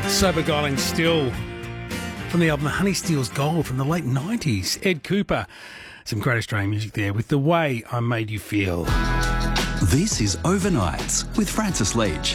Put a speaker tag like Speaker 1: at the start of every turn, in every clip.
Speaker 1: So beguiling still from the album Honey Steals Gold from the late 90s. Ed Cooper. Some great Australian music there with The Way I Made You Feel.
Speaker 2: This is Overnights with Francis Leach.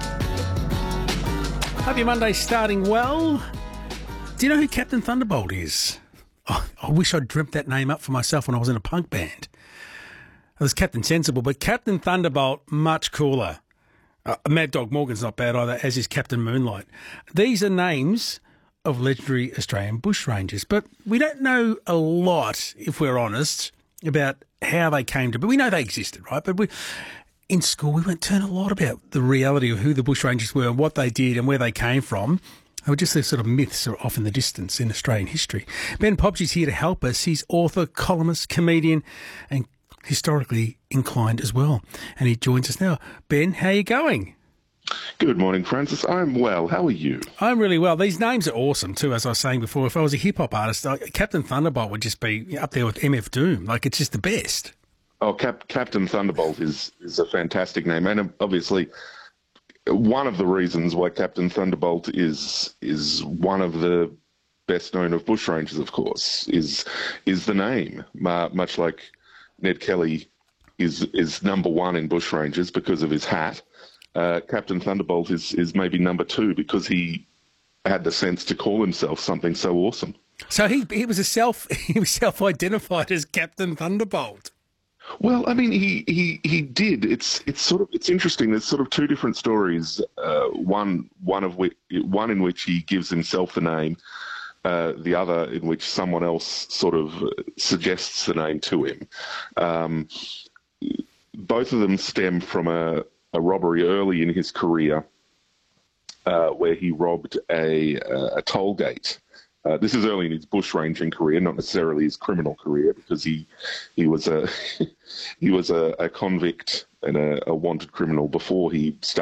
Speaker 1: Hope your Monday's starting well. Do you know who Captain Thunderbolt is? Oh, I wish I'd dreamt that name up for myself when I was in a punk band. It was Captain Sensible, but Captain Thunderbolt, much cooler. Mad Dog Morgan's not bad either, as is Captain Moonlight. These are names of legendary Australian bushrangers, but we don't know a lot, if we're honest, about how they came to be. We know they existed, right? But in school, we went to learn a lot about the reality of who the bushrangers were and what they did and where they came from. They were just these sort of myths are off in the distance in Australian history. Ben Pobsey's here to help us. He's author, columnist, comedian, and historically inclined as well. And he joins us now. Ben, how are you going?
Speaker 3: Good morning, Francis. I'm well. How are you?
Speaker 1: I'm really well. These names are awesome too, as I was saying before. If I was a hip-hop artist, Captain Thunderbolt would just be up there with MF Doom. Like, it's just the best.
Speaker 3: Oh, Captain Thunderbolt is a fantastic name. And obviously, one of the reasons why Captain Thunderbolt is one of the best known of bushrangers, of course, is the name. Much like Ned Kelly is number one in bushrangers because of his hat. Captain Thunderbolt is maybe number two because he had the sense to call himself something so awesome.
Speaker 1: So he was self-identified as Captain Thunderbolt.
Speaker 3: Well, I mean, he did. It's interesting. There's sort of two different stories. One in which he gives himself the name. The other in which someone else sort of suggests the name to him. Both of them stem from a robbery early in his career where he robbed a toll gate. This is early in his bushranging career, not necessarily his criminal career, because he was a convict and a wanted criminal before he started